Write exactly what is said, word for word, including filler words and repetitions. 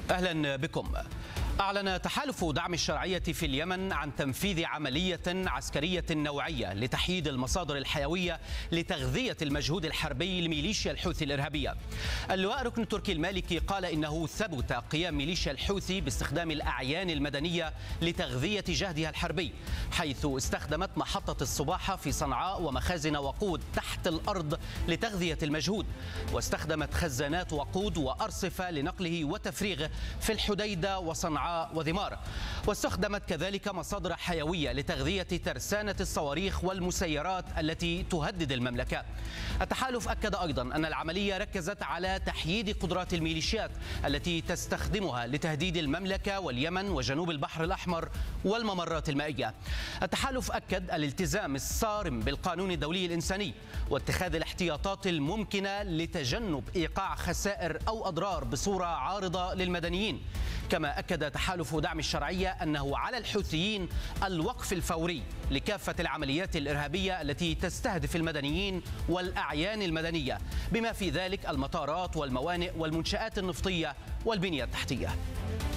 أهلا بكم. أعلن تحالف دعم الشرعية في اليمن عن تنفيذ عملية عسكرية نوعية لتحييد المصادر الحيوية لتغذية المجهود الحربي لميليشيا الحوثي الإرهابية. اللواء ركن تركي المالكي قال إنه ثبت قيام ميليشيا الحوثي باستخدام الأعيان المدنية لتغذية جهدها الحربي، حيث استخدمت محطة الصباحة في صنعاء ومخازن وقود تحت الأرض لتغذية المجهود، واستخدمت خزانات وقود وأرصفة لنقله وتفريغه في الحديدة وصنعاء وذمار، واستخدمت كذلك مصادر حيوية لتغذية ترسانة الصواريخ والمسيرات التي تهدد المملكة. التحالف أكد أيضا أن العملية ركزت على تحييد قدرات الميليشيات التي تستخدمها لتهديد المملكة واليمن وجنوب البحر الأحمر والممرات المائية. التحالف أكد الالتزام الصارم بالقانون الدولي الإنساني واتخاذ الاحتياطات الممكنة لتجنب إيقاع خسائر أو أضرار بصورة عارضة للمدنيين. كما أكد تحالف دعم الشرعية أنه على الحوثيين الوقف الفوري لكافة العمليات الإرهابية التي تستهدف المدنيين والأعيان المدنية، بما في ذلك المطارات والموانئ والمنشآت النفطية والبنية التحتية.